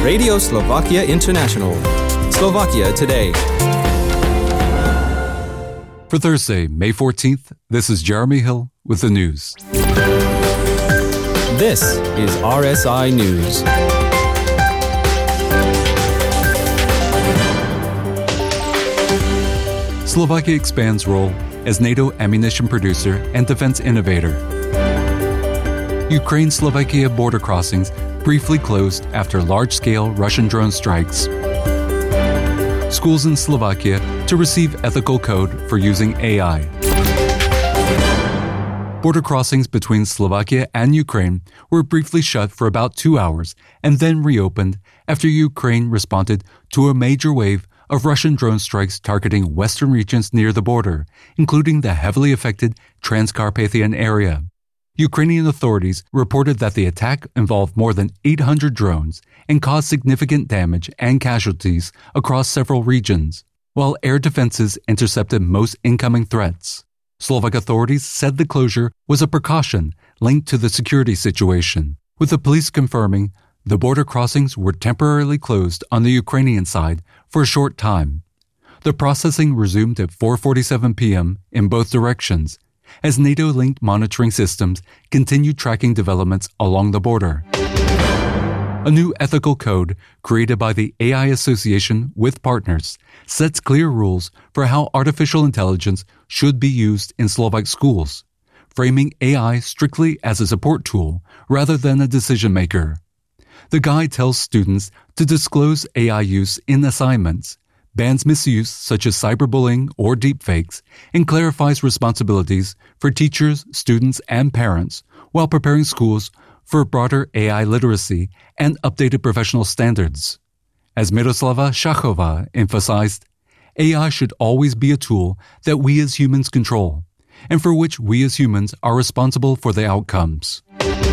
Radio Slovakia International. Slovakia Today. For Thursday, May 14th, this is Jeremy Hill with the news. This is RSI News. Slovakia expands role as NATO ammunition producer and defense innovator. Ukraine-Slovakia border crossings briefly closed after large-scale Russian drone strikes. Schools in Slovakia to receive ethical code for using AI. Border crossings between Slovakia and Ukraine were briefly shut for about 2 hours and then reopened after Ukraine responded to a major wave of Russian drone strikes targeting western regions near the border, including the heavily affected Transcarpathian area. Ukrainian authorities reported that the attack involved more than 800 drones and caused significant damage and casualties across several regions, while air defenses intercepted most incoming threats. Slovak authorities said the closure was a precaution linked to the security situation, with the police confirming the border crossings were temporarily closed on the Ukrainian side for a short time. The processing resumed at 4:47 p.m. in both directions, as NATO-linked monitoring systems continued tracking developments along the border. A new ethical code created by the AI Association with partners sets clear rules for how artificial intelligence should be used in Slovak schools, framing AI strictly as a support tool rather than a decision maker. The guide tells students to disclose AI use in assignments, bans misuse such as cyberbullying or deepfakes, and clarifies responsibilities for teachers, students, and parents while preparing schools for broader AI literacy and updated professional standards. As Miroslava Šachová emphasized, AI should always be a tool that we as humans control, and for which we as humans are responsible for the outcomes.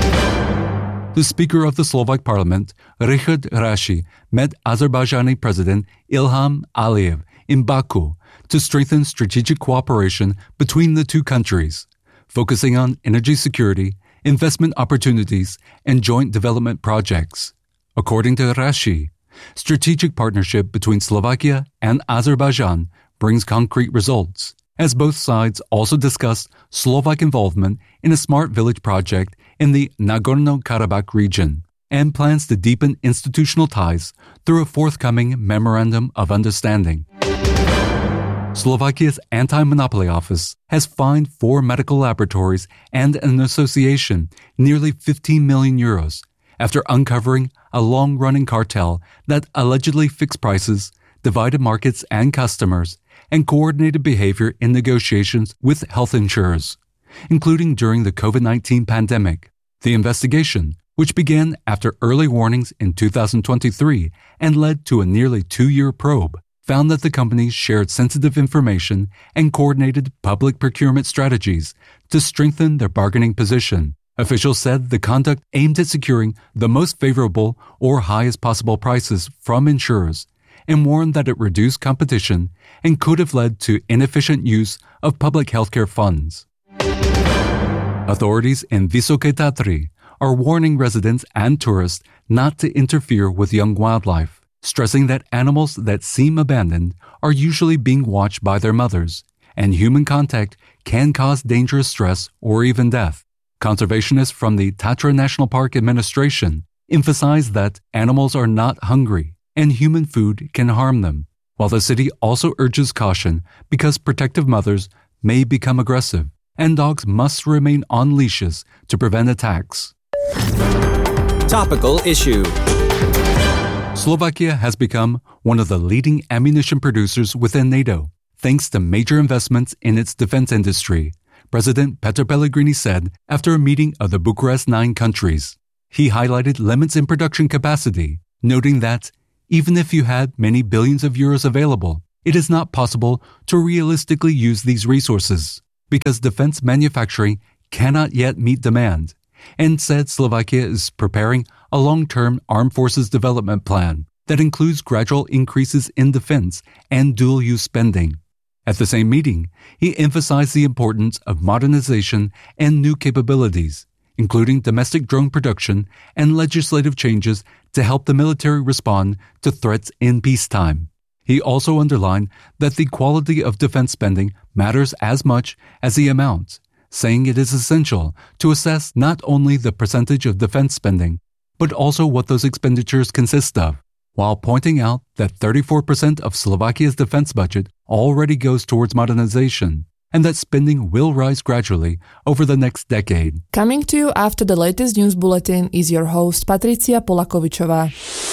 The Speaker of the Slovak Parliament, Richard Raši, met Azerbaijani President Ilham Aliyev in Baku to strengthen strategic cooperation between the two countries, focusing on energy security, investment opportunities, and joint development projects. According to Raši, strategic partnership between Slovakia and Azerbaijan brings concrete results, as both sides also discussed Slovak involvement in a smart village project in the Nagorno-Karabakh region, and plans to deepen institutional ties through a forthcoming Memorandum of Understanding. Slovakia's Anti-Monopoly Office has fined 4 medical laboratories and an association nearly 15 million euros after uncovering a long-running cartel that allegedly fixed prices, divided markets and customers, and coordinated behavior in negotiations with health insurers, including during the COVID-19 pandemic. The investigation, which began after early warnings in 2023 and led to a nearly 2-year probe, found that the companies shared sensitive information and coordinated public procurement strategies to strengthen their bargaining position. Officials said the conduct aimed at securing the most favorable or highest possible prices from insurers, and warned that it reduced competition and could have led to inefficient use of public healthcare funds. Authorities in Vysoké Tatry are warning residents and tourists not to interfere with young wildlife, stressing that animals that seem abandoned are usually being watched by their mothers, and human contact can cause dangerous stress or even death. Conservationists from the Tatra National Park Administration emphasize that animals are not hungry and human food can harm them, while the city also urges caution because protective mothers may become aggressive, and dogs must remain on leashes to prevent attacks. Topical issue. Slovakia has become one of the leading ammunition producers within NATO, thanks to major investments in its defense industry, President Petr Pellegrini said after a meeting of the Bucharest 9 countries. He highlighted limits in production capacity, noting that even if you had many billions of euros available, it is not possible to realistically use these resources because defense manufacturing cannot yet meet demand, and said Slovakia is preparing a long-term armed forces development plan that includes gradual increases in defense and dual-use spending. At the same meeting, he emphasized the importance of modernization and new capabilities, including domestic drone production and legislative changes to help the military respond to threats in peacetime. He also underlined that the quality of defense spending matters as much as the amount, saying it is essential to assess not only the percentage of defense spending, but also what those expenditures consist of, while pointing out that 34% of Slovakia's defense budget already goes towards modernization, and that spending will rise gradually over the next decade. Coming to you after the latest news bulletin is your host Patricia Polakovičová.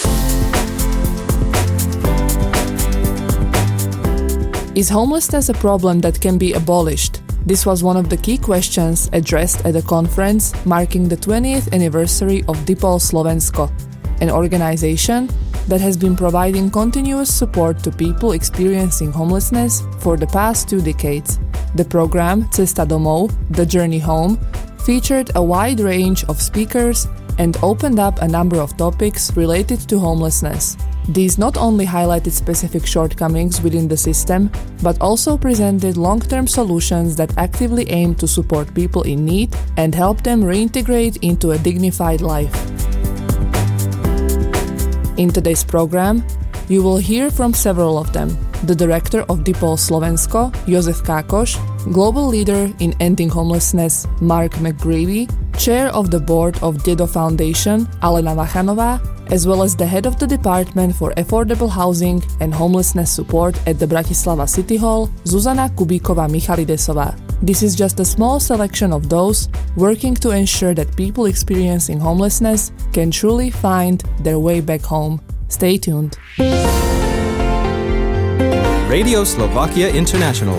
Is homelessness a problem that can be abolished? This was one of the key questions addressed at a conference marking the 20th anniversary of DIPOL Slovensko, an organization that has been providing continuous support to people experiencing homelessness for the past 2 decades. The program Cesta domov, The Journey Home, featured a wide range of speakers and opened up a number of topics related to homelessness. These not only highlighted specific shortcomings within the system, but also presented long-term solutions that actively aim to support people in need and help them reintegrate into a dignified life. In today's program, you will hear from several of them: the director of DIPOL Slovensko, Jozef Kákoš, global leader in ending homelessness, Mark McGreevy, chair of the board of Dedo Foundation, Alena Vachanová, as well as the head of the Department for Affordable Housing and Homelessness Support at the Bratislava City Hall, Zuzana Kubíková-Michalidesová. This is just a small selection of those working to ensure that people experiencing homelessness can truly find their way back home. Stay tuned. Radio Slovakia International.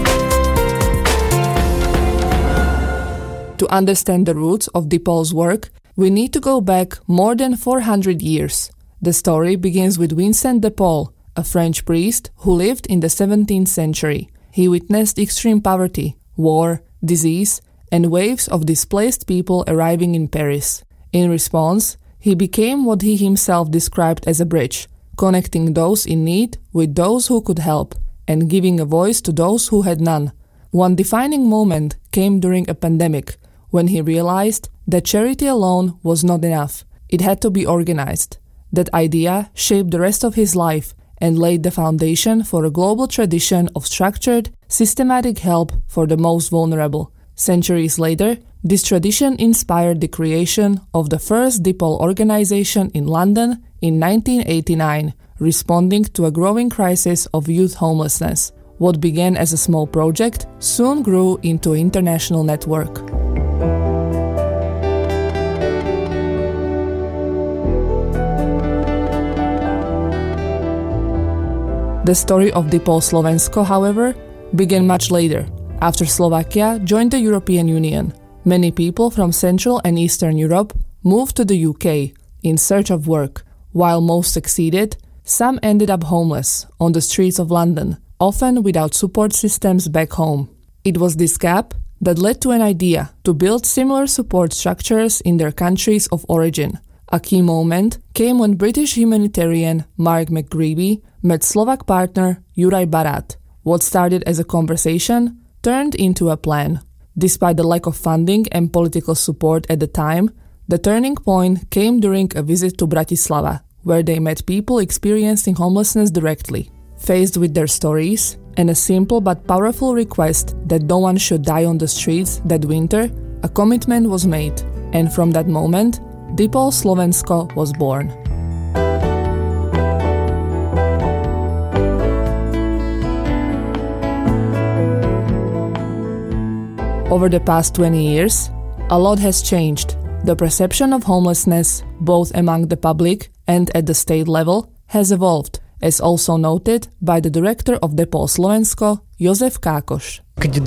To understand the roots of DIPOL's work, we need to go back more than 400 years. The story begins with Vincent de Paul, a French priest who lived in the 17th century. He witnessed extreme poverty, war, disease, and waves of displaced people arriving in Paris. In response, he became what he himself described as a bridge, connecting those in need with those who could help, and giving a voice to those who had none. One defining moment came during a pandemic, when he realized that charity alone was not enough. It had to be organized. That idea shaped the rest of his life and laid the foundation for a global tradition of structured, systematic help for the most vulnerable. Centuries later, this tradition inspired the creation of the first DIPOL organization in London in 1989, responding to a growing crisis of youth homelessness. What began as a small project soon grew into an international network. The story of DIPOL Slovensko, however, began much later, after Slovakia joined the European Union. Many people from Central and Eastern Europe moved to the UK in search of work. While most succeeded, some ended up homeless on the streets of London, often without support systems back home. It was this gap that led to an idea to build similar support structures in their countries of origin. A key moment came when British humanitarian Mark McGreevy met Slovak partner Juraj Barát. What started as a conversation turned into a plan. Despite the lack of funding and political support at the time, the turning point came during a visit to Bratislava, where they met people experiencing homelessness directly. Faced with their stories and a simple but powerful request that no one should die on the streets that winter, a commitment was made, and from that moment, DIPOL Slovensko was born. Over the past 20 years, a lot has changed. The perception of homelessness, both among the public and at the state level, has evolved, as also noted by the director of DIPOL Slovensko, Jozef Kákoš.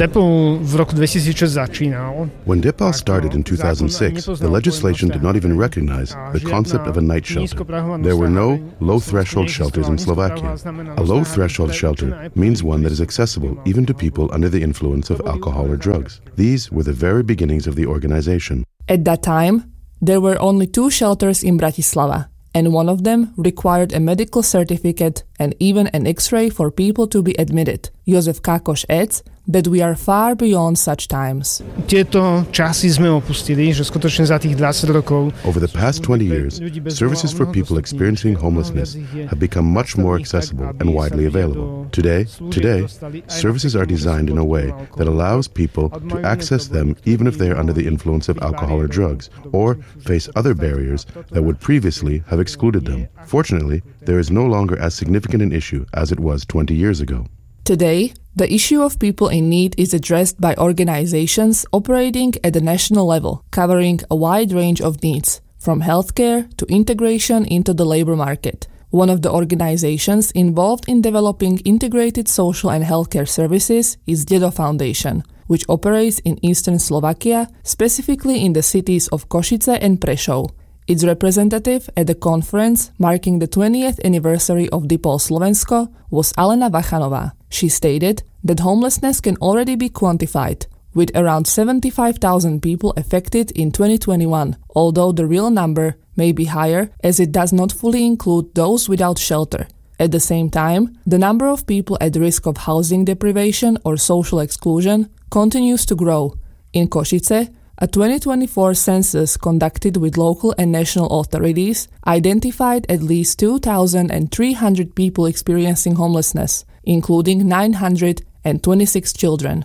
When DIPOL started in 2006, the legislation did not even recognize the concept of a night shelter. There were no low-threshold shelters in Slovakia. A low-threshold shelter means one that is accessible even to people under the influence of alcohol or drugs. These were the very beginnings of the organization. At that time, there were only 2 shelters in Bratislava, and one of them required a medical certificate and even an X-ray for people to be admitted. Jozef Kákoš adds that we are far beyond such times. Tieto časy sme opustili, že skutočne za tých 20 rokov. Over the past 20 years, services for people experiencing homelessness have become much more accessible and widely available. Today, services are designed in a way that allows people to access them even if they are under the influence of alcohol or drugs, or face other barriers that would previously have excluded them. Fortunately, there is no longer as significant an issue as it was 20 years ago. Today, the issue of people in need is addressed by organizations operating at the national level, covering a wide range of needs, from healthcare to integration into the labor market. One of the organizations involved in developing integrated social and healthcare services is Dedo Foundation, which operates in eastern Slovakia, specifically in the cities of Košice and Prešov. Its representative at the conference marking the 20th anniversary of DIPOL Slovensko was Alena Vachanová. She stated that homelessness can already be quantified, with around 75,000 people affected in 2021, although the real number may be higher as it does not fully include those without shelter. At the same time, the number of people at risk of housing deprivation or social exclusion continues to grow. In Košice, a 2024 census conducted with local and national authorities identified at least 2,300 people experiencing homelessness, including 926 children.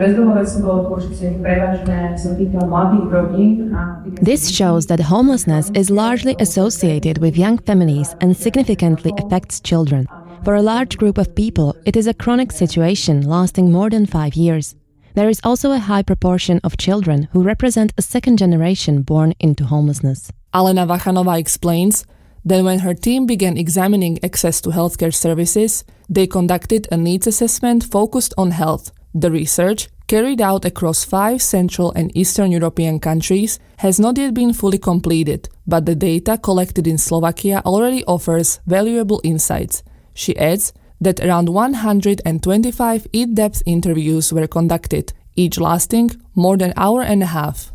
This shows that homelessness is largely associated with young families and significantly affects children. For a large group of people, it is a chronic situation lasting more than 5 years. There is also a high proportion of children who represent a second generation born into homelessness. Alena Vachanová explains that when her team began examining access to healthcare services, they conducted a needs assessment focused on health. The research, carried out across 5 Central and Eastern European countries, has not yet been fully completed, but the data collected in Slovakia already offers valuable insights. She adds that around 125 in-depth interviews were conducted, each lasting more than an hour and a half.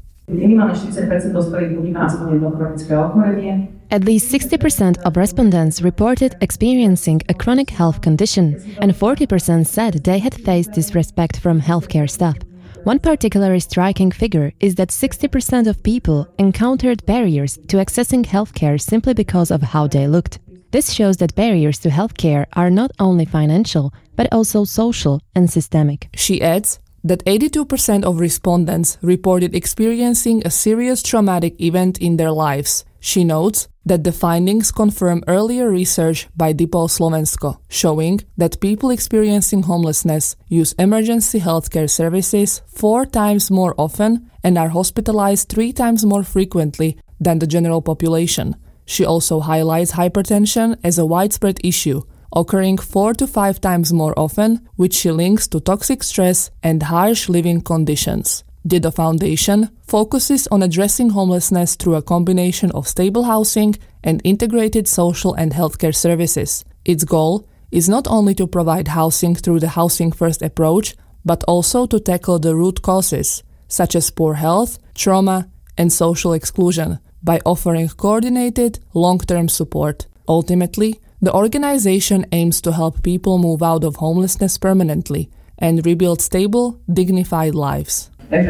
At least 60% of respondents reported experiencing a chronic health condition, and 40% said they had faced disrespect from healthcare staff. One particularly striking figure is that 60% of people encountered barriers to accessing healthcare simply because of how they looked. This shows that barriers to healthcare are not only financial, but also social and systemic. She adds that 82% of respondents reported experiencing a serious traumatic event in their lives. She notes that the findings confirm earlier research by DIPOL Slovensko, showing that people experiencing homelessness use emergency healthcare services 4 times more often and are hospitalized 3 times more frequently than the general population. She also highlights hypertension as a widespread issue, occurring 4 to 5 times more often, which she links to toxic stress and harsh living conditions. Dedo Foundation focuses on addressing homelessness through a combination of stable housing and integrated social and healthcare services. Its goal is not only to provide housing through the Housing First approach, but also to tackle the root causes, such as poor health, trauma, and social exclusion, by offering coordinated, long-term support. Ultimately, the organization aims to help people move out of homelessness permanently and rebuild stable, dignified lives.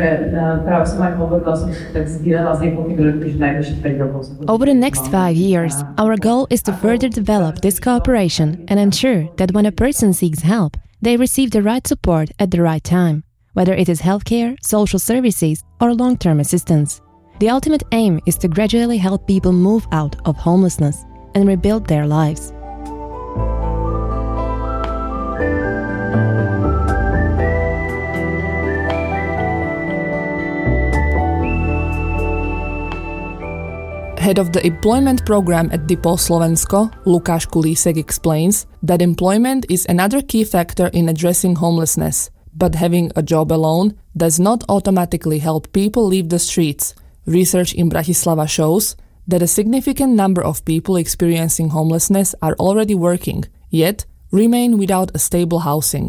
Over the next 5 years, our goal is to further develop this cooperation and ensure that when a person seeks help, they receive the right support at the right time, whether it is healthcare, social services, or long-term assistance. The ultimate aim is to gradually help people move out of homelessness and rebuild their lives. Head of the employment program at DIPOL Slovensko, Lukáš Kulísek, explains that employment is another key factor in addressing homelessness, but having a job alone does not automatically help people leave the streets. Research in Bratislava shows that a significant number of people experiencing homelessness are already working, yet remain without a stable housing.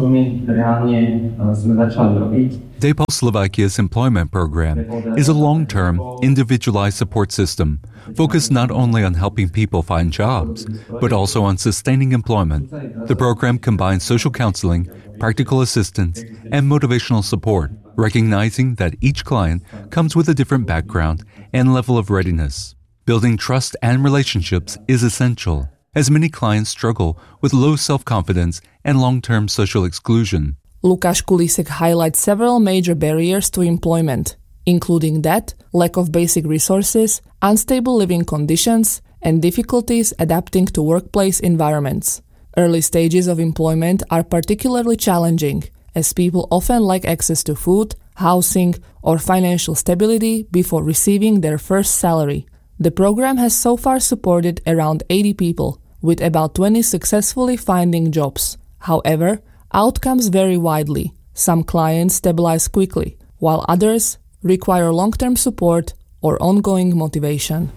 DIPOL Slovakia's employment program is a long-term, individualized support system focused not only on helping people find jobs, but also on sustaining employment. The program combines social counseling, practical assistance, and motivational support, recognizing that each client comes with a different background and level of readiness. Building trust and relationships is essential, as many clients struggle with low self-confidence and long-term social exclusion. Lukáš Kulísek highlights several major barriers to employment, including debt, lack of basic resources, unstable living conditions, and difficulties adapting to workplace environments. Early stages of employment are particularly challenging, as people often lack access to food, housing, or financial stability before receiving their first salary. The program has so far supported around 80 people, with about 20 successfully finding jobs. However, outcomes vary widely. Some clients stabilize quickly, while others require long-term support or ongoing motivation.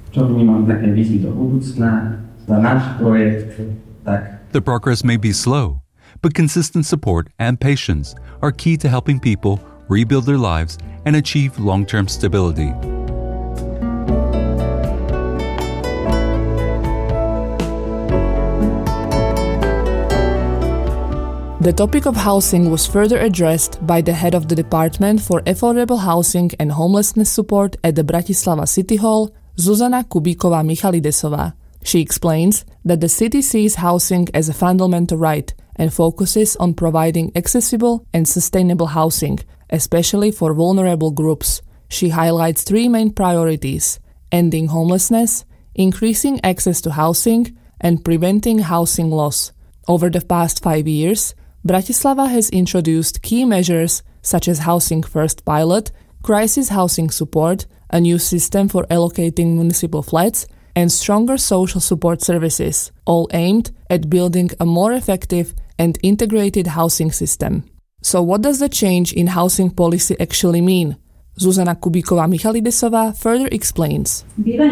The progress may be slow, but consistent support and patience are key to helping people rebuild their lives and achieve long-term stability. The topic of housing was further addressed by the head of the Department for Affordable Housing and Homelessness Support at the Bratislava City Hall, Zuzana Kubíková-Michalidesová. She explains that the city sees housing as a fundamental right and focuses on providing accessible and sustainable housing, especially for vulnerable groups. She highlights three main priorities: ending homelessness, increasing access to housing, and preventing housing loss. Over the past 5 years, Bratislava has introduced key measures such as Housing First pilot, crisis housing support, a new system for allocating municipal flats, and stronger social support services, all aimed at building a more effective and integrated housing system. So what does the change in housing policy actually mean? Zuzana Kubíková-Michalidesová further explains.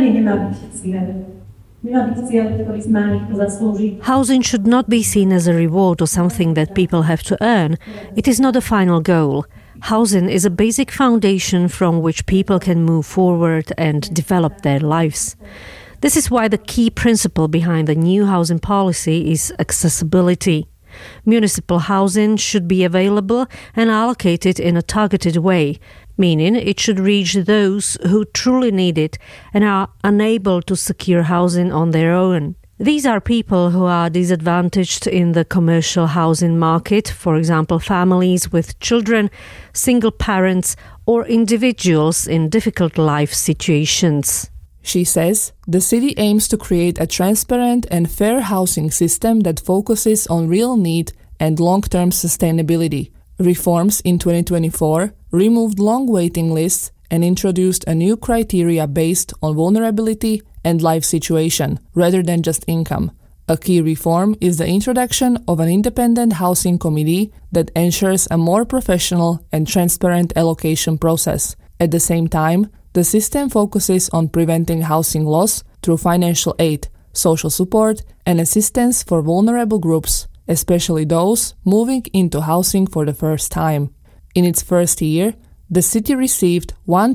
Housing should not be seen as a reward or something that people have to earn. It is not a final goal. Housing is a basic foundation from which people can move forward and develop their lives. This is why the key principle behind the new housing policy is accessibility. Municipal housing should be available and allocated in a targeted way, meaning it should reach those who truly need it and are unable to secure housing on their own. These are people who are disadvantaged in the commercial housing market, for example, families with children, single parents, or individuals in difficult life situations. She says the city aims to create a transparent and fair housing system that focuses on real need and long-term sustainability. Reforms in 2024 removed long waiting lists and introduced a new criteria based on vulnerability and life situation, rather than just income. A key reform is the introduction of an independent housing committee that ensures a more professional and transparent allocation process. At the same time, the system focuses on preventing housing loss through financial aid, social support, and assistance for vulnerable groups, especially those moving into housing for the first time. In its first year, the city received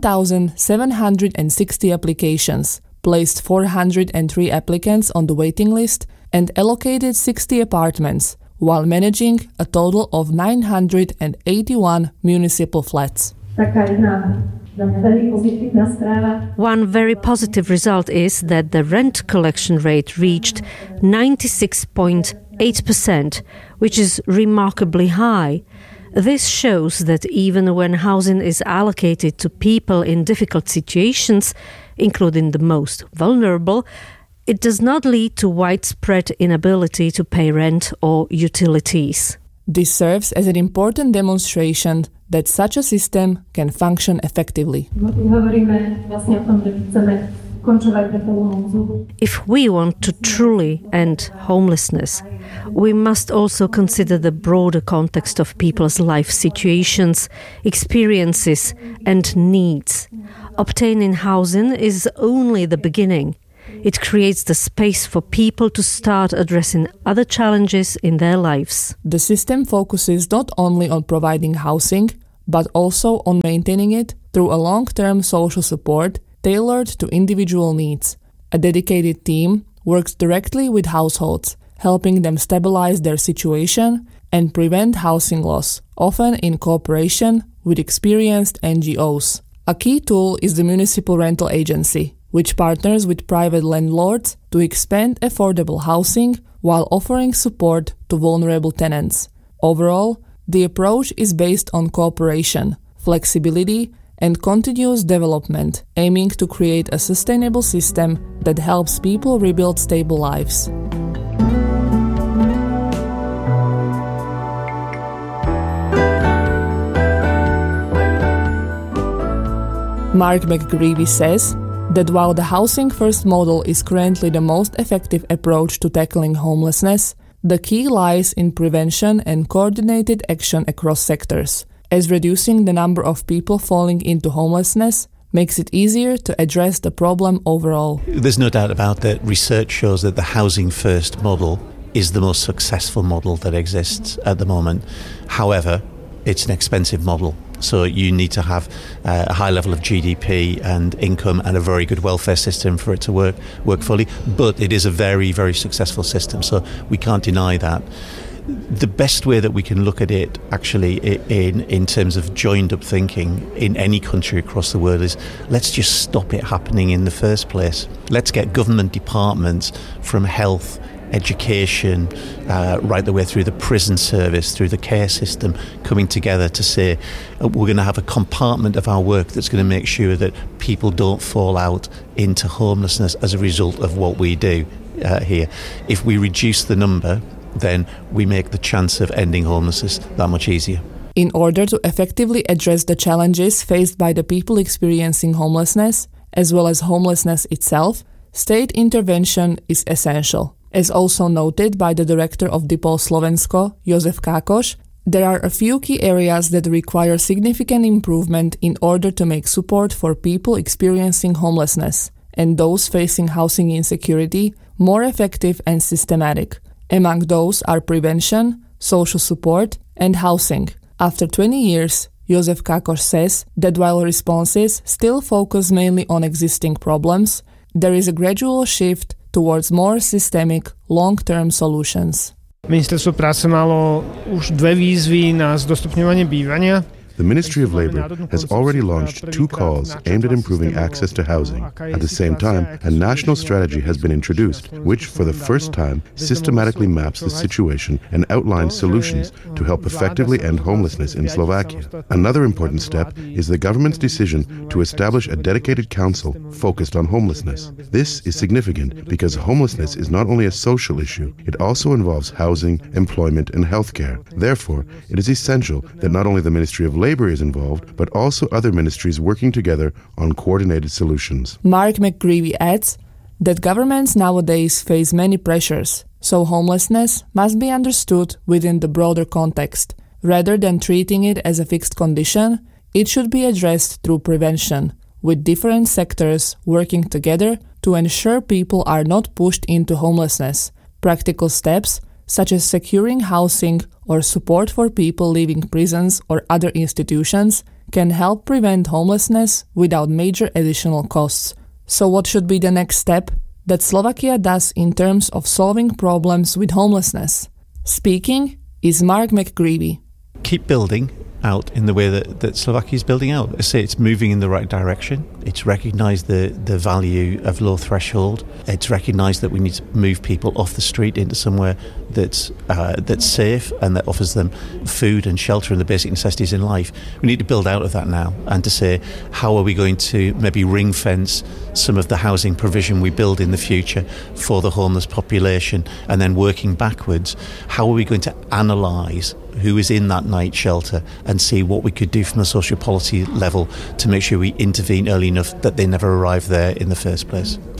1,760 applications, placed 403 applicants on the waiting list, and allocated 60 apartments, while managing a total of 981 municipal flats. One very positive result is that the rent collection rate reached 96.8%, which is remarkably high. This shows that even when housing is allocated to people in difficult situations, including the most vulnerable, it does not lead to widespread inability to pay rent or utilities. This serves as an important demonstration that such a system can function effectively. If we want to truly end homelessness, we must also consider the broader context of people's life situations, experiences, and needs. Obtaining housing is only the beginning. It creates the space for people to start addressing other challenges in their lives. The system focuses not only on providing housing, but also on maintaining it through a long-term social support tailored to individual needs. A dedicated team works directly with households, helping them stabilize their situation and prevent housing loss, often in cooperation with experienced NGOs. A key tool is the Municipal Rental Agency, which partners with private landlords to expand affordable housing while offering support to vulnerable tenants. Overall, the approach is based on cooperation, flexibility, and continuous development, aiming to create a sustainable system that helps people rebuild stable lives. Mark McGreevy says that while the Housing First model is currently the most effective approach to tackling homelessness, the key lies in prevention and coordinated action across sectors, as reducing the number of people falling into homelessness makes it easier to address the problem overall. There's no doubt about that. Research shows that the Housing First model is the most successful model that exists at the moment. However, it's an expensive model. So you need to have a high level of GDP and income and a very good welfare system for it to work fully. But it is a very, very successful system, so we can't deny that. The best way that we can look at it, actually, in terms of joined-up thinking in any country across the world is let's just stop it happening in the first place. Let's get government departments from health, education, right the way through the prison service, through the care system, coming together to say we're going to have a compartment of our work that's going to make sure that people don't fall out into homelessness as a result of what we do here. If we reduce the number, then we make the chance of ending homelessness that much easier. In order to effectively address the challenges faced by the people experiencing homelessness, as well as homelessness itself, state intervention is essential. As also noted by the director of DIPOL Slovensko, Jozef Kákoš, there are a few key areas that require significant improvement in order to make support for people experiencing homelessness and those facing housing insecurity more effective and systematic. Among those are prevention, social support, and housing. After 20 years, Jozef Kákoš says that while responses still focus mainly on existing problems, there is a gradual shift towards more systemic, long-term solutions. Ministerstvo práce malo už 2 výzvy na zdostupňovanie bývania. The Ministry of Labour has already launched 2 calls aimed at improving access to housing. At the same time, a national strategy has been introduced, which for the first time systematically maps the situation and outlines solutions to help effectively end homelessness in Slovakia. Another important step is the government's decision to establish a dedicated council focused on homelessness. This is significant because homelessness is not only a social issue, it also involves housing, employment, and healthcare. Therefore, it is essential that not only the Ministry of Labour is involved, but also other ministries working together on coordinated solutions. Mark McGreevy adds that governments nowadays face many pressures, so homelessness must be understood within the broader context. Rather than treating it as a fixed condition, it should be addressed through prevention, with different sectors working together to ensure people are not pushed into homelessness. Practical steps such as securing housing or support for people leaving prisons or other institutions can help prevent homelessness without major additional costs. So what should be the next step that Slovakia does in terms of solving problems with homelessness? Speaking is Mark McGreevy. Keep building out in the way that Slovakia is building out. I say it's moving in the right direction. It's recognised the value of low threshold. It's recognised that we need to move people off the street into somewhere that's safe and that offers them food and shelter and the basic necessities in life. We need to build out of that now and to say, how are we going to maybe ring fence some of the housing provision we build in the future for the homeless population, and then working backwards, how are we going to analyse who is in that night shelter and see what we could do from a social policy level to make sure we intervene early enough that they never arrive there in the first place.